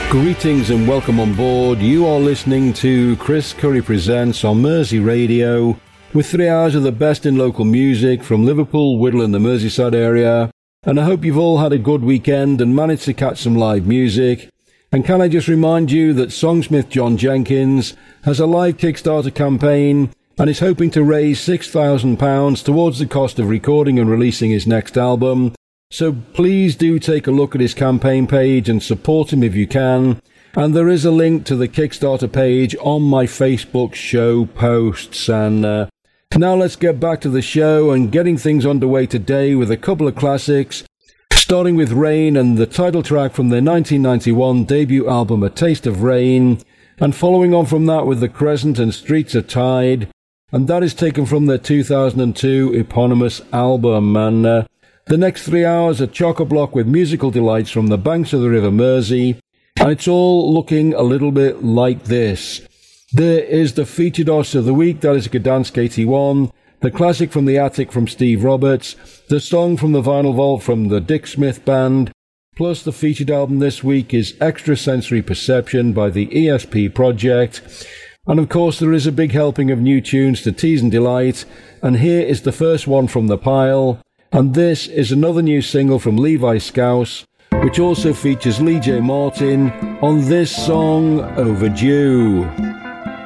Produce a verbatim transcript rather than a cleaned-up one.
Greetings and welcome on board. You are listening to Chris Curry Presents on Mersey Radio, with three hours of the best in local music from Liverpool, Whittle and the Merseyside area. And I hope you've all had a good weekend and managed to catch some live music. And can I just remind you that songsmith John Jenkins has a live Kickstarter campaign and is hoping to raise six thousand pounds towards the cost of recording and releasing his next album. So please do take a look at his campaign page and support him if you can. And there is a link to the Kickstarter page on my Facebook show posts. And uh, now let's get back to the show and getting things underway today with a couple of classics, starting with Rain and the title track from their nineteen ninety-one debut album A Taste of Rain, and following on from that with The Crescent and Streets Are Tide, and that is taken from their two thousand two eponymous album. And uh, the next three hours are chock-a-block with musical delights from the banks of the River Mersey, and it's all looking a little bit like this. There is the featured artist of the week, that is Gdansk eighty-one, the classic from the Attic from Steve Roberts, the song from the Vinyl Vault from the Dick Smith Band, plus the featured album this week is Extrasensory Perception by the E S P Project. And of course there is a big helping of new tunes to tease and delight, and here is the first one from the pile. And this is another new single from Levi Scouse, which also features Lee J. Martin on this song, Overdue.